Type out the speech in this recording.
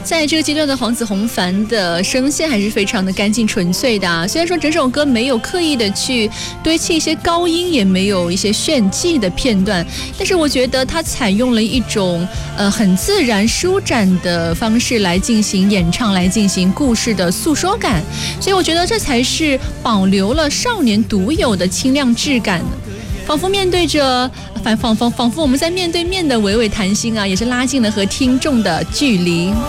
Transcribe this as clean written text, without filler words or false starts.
在这个阶段的黄子弘凡的声线还是非常的干净纯粹的啊。虽然说整首歌没有刻意的去堆砌一些高音，也没有一些炫技的片段，但是我觉得他采用了一种很自然舒展的方式来进行演唱，来进行故事的诉说感，所以我觉得这才是保留了少年独有的清亮质感，仿佛面对着仿佛我们在面对面的娓娓谈心啊，也是拉近了和听众的距离。